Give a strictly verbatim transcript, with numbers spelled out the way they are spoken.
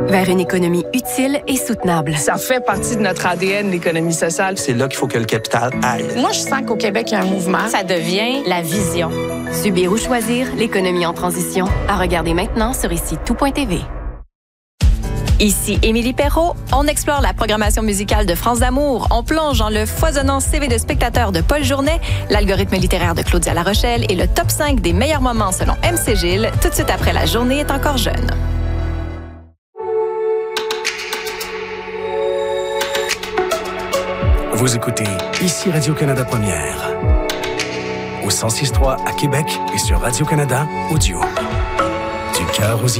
vers une économie utile et soutenable. Ça fait partie de notre A D N, l'économie sociale. C'est là qu'il faut que le capital aille. Moi, je sens qu'au Québec, il y a un mouvement. Ça devient la vision. Subir ou choisir, l'économie en transition. À regarder maintenant sur ici tout point t v. Ici Émilie Perrault, on explore la programmation musicale de France d'Amour, on plonge dans le foisonnant C V de spectateurs de Paul Journet, l'algorithme littéraire de Claudia Larochelle et le top cinq des meilleurs moments selon M C Gilles, tout de suite après La journée est encore jeune. Vous écoutez Ici Radio-Canada Première, au cent six point trois à Québec et sur Radio-Canada Audio. Du cœur aux